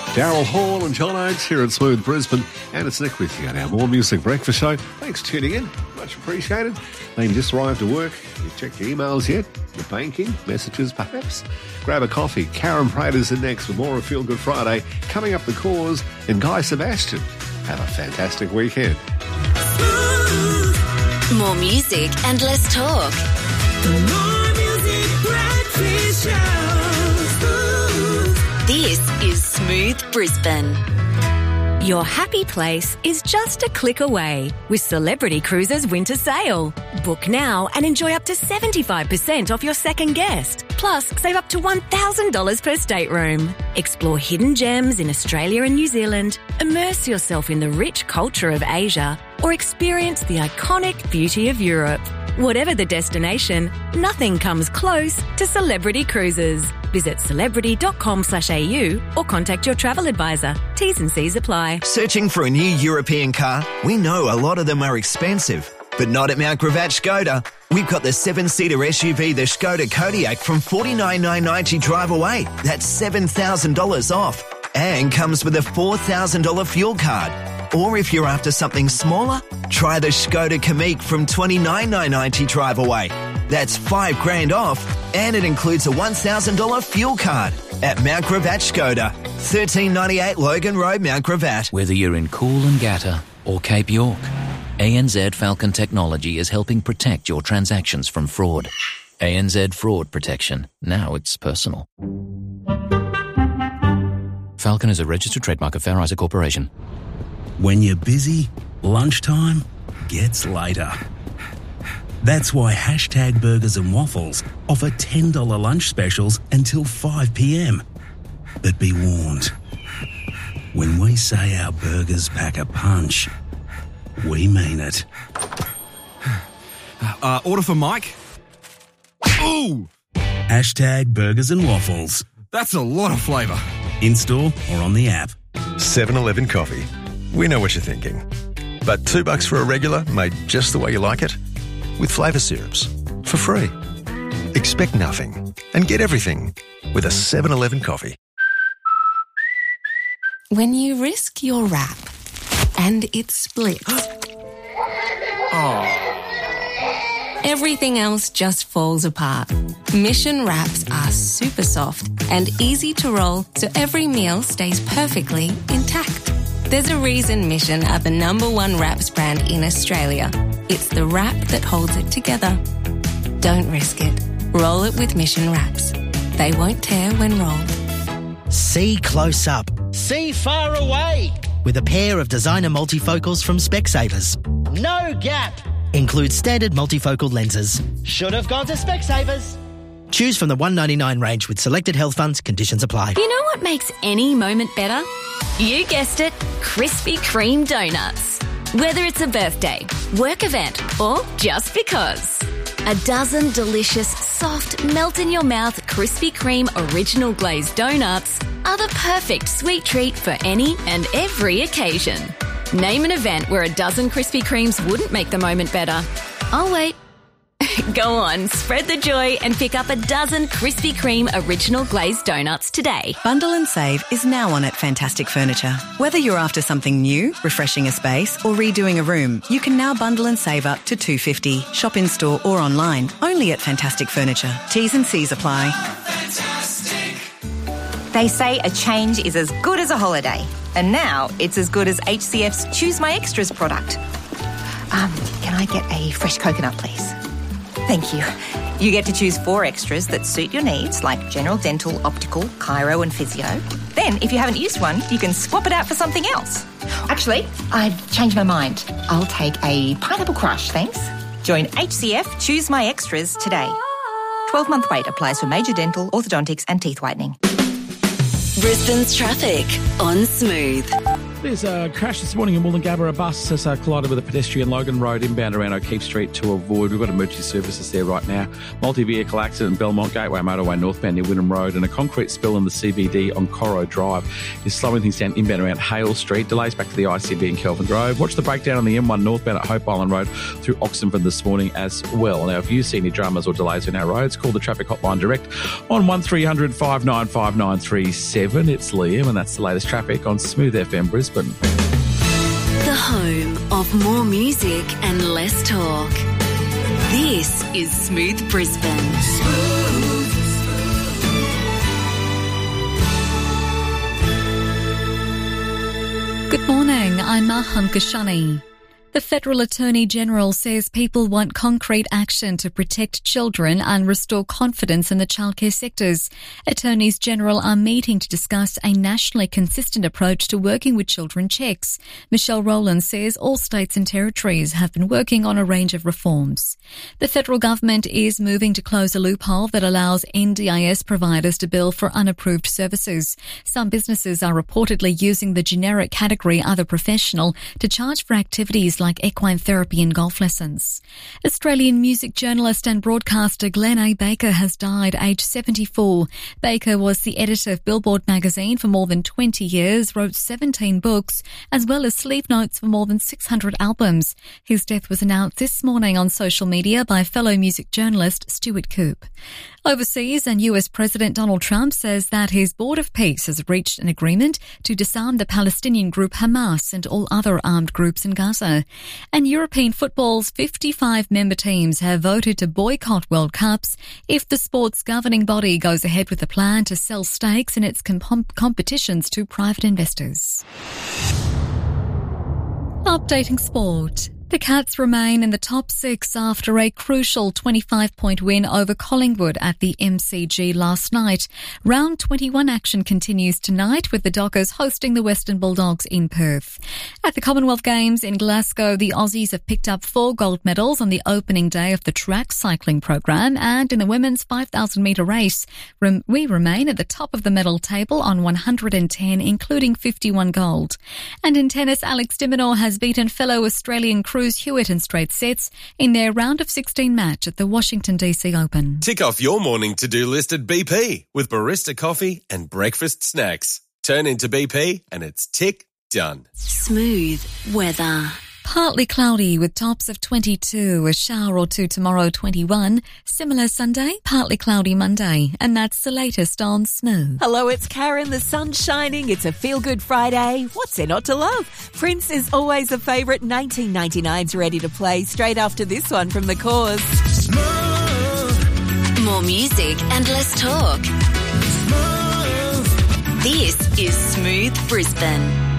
Daryl Hall and John Oates here at Smooth Brisbane, and it's Nick with you on our More Music Breakfast Show. Thanks for tuning in. Much appreciated. Maybe just arrived to work. You checked your emails yet? Your banking? Messages, perhaps? Grab a coffee. Karen Prater's in next with more of Feel Good Friday. Coming up, The Cause and Guy Sebastian. Have a fantastic weekend. More music and less talk. The More Music Breakfast Show. This is Smooth Brisbane. Your happy place is just a click away with Celebrity Cruises Winter Sale. Book now and enjoy up to 75% off your second guest. Plus, save up to $1,000 per stateroom. Explore hidden gems in Australia and New Zealand, immerse yourself in the rich culture of Asia, or experience the iconic beauty of Europe. Whatever the destination, nothing comes close to Celebrity Cruises. Visit celebrity.com/au or contact your travel advisor. T's and C's apply. Searching for a new European car? We know a lot of them are expensive, but not at Mount Gravatt Skoda. We've got the 7-seater SUV, the Skoda Kodiaq, from $49,990 drive away. That's $7,000 off. And comes with a $4,000 fuel card. Or if you're after something smaller, try the Skoda Kamiq from $29,990 drive away. That's $5,000 off, and it includes a $1,000 fuel card at Mount Gravatt Skoda, 1398 Logan Road, Mount Gravatt. Whether you're in Coolangatta or Cape York, ANZ Falcon Technology is helping protect your transactions from fraud. ANZ Fraud Protection. Now it's personal. Falcon is a registered trademark of Fair Isaac Corporation. When you're busy, lunchtime gets later. That's why Hashtag Burgers and Waffles offer $10 lunch specials until 5 p.m. But be warned, when we say our burgers pack a punch, we mean it. Order for Mike. Ooh! Hashtag Burgers and Waffles. That's a lot of flavour. In-store or on the app. 7-Eleven coffee. We know what you're thinking. But $2 for a regular made just the way you like it? With flavour syrups. For free. Expect nothing and get everything with a 7-Eleven coffee. When you risk your wrap and it splits, everything else just falls apart. Mission wraps are super soft and easy to roll so every meal stays perfectly intact. There's a reason Mission are the #1 wraps brand in Australia. It's the wrap that holds it together. Don't risk it. Roll it with Mission wraps. They won't tear when rolled. See close up. See far away. With a pair of designer multifocals from Specsavers. No gap. Includes standard multifocal lenses. Should have gone to Specsavers. Choose from the $199 range with selected health funds. Conditions apply. You know what makes any moment better? You guessed it, Krispy Kreme donuts. Whether it's a birthday, work event, or just because. A dozen delicious, soft, melt-in-your-mouth Krispy Kreme original glazed donuts are the perfect sweet treat for any and every occasion. Name an event where a dozen Krispy Kremes wouldn't make the moment better. I'll wait. Go on, spread the joy and pick up a dozen Krispy Kreme original glazed donuts today. Bundle and save is now on at Fantastic Furniture. Whether you're after something new, refreshing a space or redoing a room, you can now bundle and save up to $250. Shop in store or online, only at Fantastic Furniture. T's and C's apply. They say a change is as good as a holiday. And now it's as good as HCF's Choose My Extras product. Can I get a fresh coconut, please? Thank you. You get to choose 4 extras that suit your needs, like general dental, optical, chiro and physio. Then, if you haven't used one, you can swap it out for something else. Actually, I've changed my mind. I'll take a pineapple crush, thanks. Join HCF Choose My Extras today. 12-month wait applies for major dental, orthodontics and teeth whitening. Brisbane's traffic on Smooth. There's a crash this morning in Wollongabba. A bus has collided with a pedestrian Logan Road inbound around O'Keefe Street to avoid. We've got emergency services there right now. Multi-vehicle accident in Belmont Gateway Motorway northbound near Wynnum Road, and a concrete spill in the CBD on Corro Drive is slowing things down inbound around Hale Street. Delays back to the ICB in Kelvin Grove. Watch the breakdown on the M1 northbound at Hope Island Road through Oxenford this morning as well. Now, if you see any dramas or delays in our roads, call the traffic hotline direct on 1300 595 937. It's Liam, and that's the latest traffic on Smooth FM Brisbane. The home of more music and less talk. This is Smooth Brisbane. Good morning, I'm Maham Kashani. The Federal Attorney General says people want concrete action to protect children and restore confidence in the childcare sectors. Attorneys General are meeting to discuss a nationally consistent approach to working with children checks. Michelle Rowland says all states and territories have been working on a range of reforms. The federal government is moving to close a loophole that allows NDIS providers to bill for unapproved services. Some businesses are reportedly using the generic category other professional to charge for activities like equine therapy and golf lessons. Australian music journalist and broadcaster Glenn A. Baker has died aged 74. Baker was the editor of Billboard magazine for more than 20 years, wrote 17 books, as well as sleeve notes for more than 600 albums. His death was announced this morning on social media by fellow music journalist Stuart Coop. Overseas, and US President Donald Trump says that his Board of Peace has reached an agreement to disarm the Palestinian group Hamas and all other armed groups in Gaza. And European football's 55 member teams have voted to boycott World Cups if the sport's governing body goes ahead with a plan to sell stakes in its competitions to private investors. Updating sport. The Cats remain in the top six after a crucial 25-point win over Collingwood at the MCG last night. Round 21 action continues tonight with the Dockers hosting the Western Bulldogs in Perth. At the Commonwealth Games in Glasgow, the Aussies have picked up 4 gold medals on the opening day of the track cycling program, and in the women's 5,000-metre race, we remain at the top of the medal table on 110, including 51 gold. And in tennis, Alex de Minaur has beaten fellow Australian Cruz Hewitt in straight sets in their round of 16 match at the Washington DC Open. Tick off your morning to-do list at BP with barista coffee and breakfast snacks. Turn into BP and it's tick done. Smooth weather. Partly cloudy with tops of 22, a shower or two tomorrow, 21. Similar Sunday, partly cloudy Monday. And that's the latest on Smooth. Hello, it's Karen. The sun's shining. It's a feel-good Friday. What's there not to love? Prince is always a favourite. 1999's ready to play straight after this one from The Cause. Smooth. More music and less talk. Smooth. This is Smooth Brisbane.